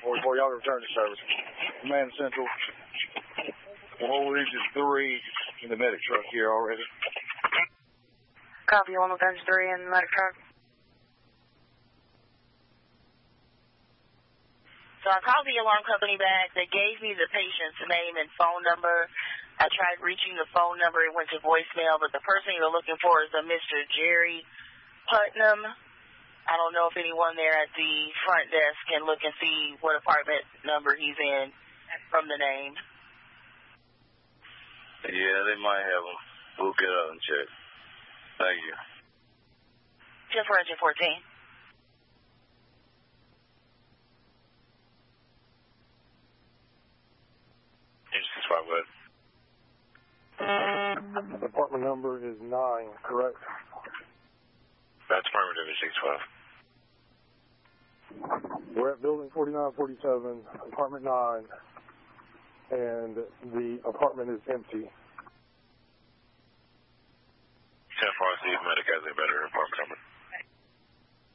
44, y'all return to service. Command Central. Roll engine 3 in the medic truck here already. Copy, 1 with engine 3 in the medic truck. So I called the alarm company back. They gave me the patient's name and phone number. I tried reaching the phone number. It went to voicemail, but the person you're looking for is a Mr. Jerry Putnam. I don't know if anyone there at the front desk can look and see what apartment number he's in from the name. Yeah, they might have him. We'll get out and check. Thank you. 10 for engine 14. Apartment number is 9, correct? That's affirmative, 612. We're at building 4947, apartment 9, and the apartment is empty. 10-4, see if medic has a better apartment number.